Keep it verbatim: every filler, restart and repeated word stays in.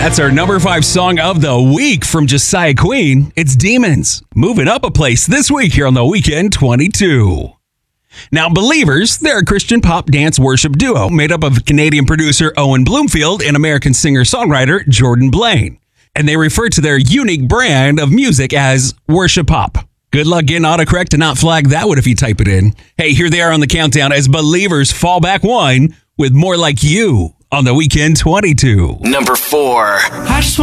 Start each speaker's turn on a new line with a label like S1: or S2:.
S1: That's our number five song of the week from Josiah Queen. It's Demons, moving up a place this week here on The Weekend twenty-two. Now, Believers, they're a Christian pop dance worship duo made up of Canadian producer Owen Bloomfield and American singer-songwriter Jordan Blaine. And they refer to their unique brand of music as worship pop. Good luck getting autocorrect to not flag that one if you type it in. Hey, here they are on the countdown as Believers fall back one with More Like You on The Weekend twenty-two.
S2: Number four.
S3: I just